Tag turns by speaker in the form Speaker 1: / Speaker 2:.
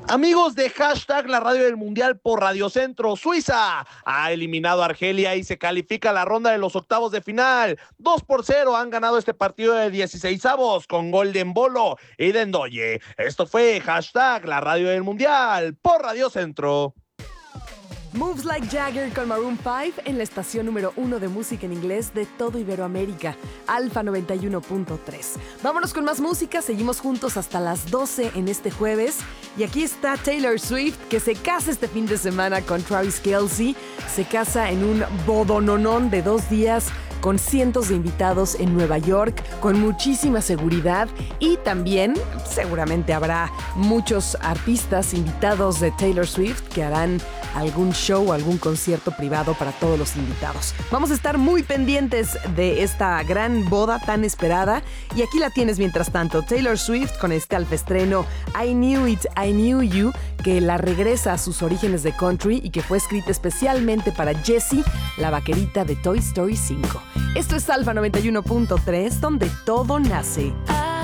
Speaker 1: Amigos de hashtag la radio del mundial por Radio Centro, Suiza ha eliminado a Argelia y se califica a la ronda de los octavos de final. 2-0 han ganado este partido de 16avos con gol de Embolo y de Ndoye. Esto fue hashtag la radio del mundial por Radio Centro.
Speaker 2: Moves Like Jagger con Maroon 5 en la estación número 1 de música en inglés de todo Iberoamérica, Alfa 91.3. Vámonos con más música, seguimos juntos hasta las 12 en este jueves. Y aquí está Taylor Swift, que se casa este fin de semana con Travis Kelce. Se casa en un bodononón de 2 días con cientos de invitados en Nueva York, con muchísima seguridad, y también seguramente habrá muchos artistas invitados de Taylor Swift que harán algún show o algún concierto privado para todos los invitados. Vamos a estar muy pendientes de esta gran boda tan esperada, y aquí la tienes mientras tanto, Taylor Swift con este alfestreno I Knew It, I Knew You, que la regresa a sus orígenes de country y que fue escrita especialmente para Jessie, la vaquerita de Toy Story 5. Esto es Alfa 91.3, donde todo nace.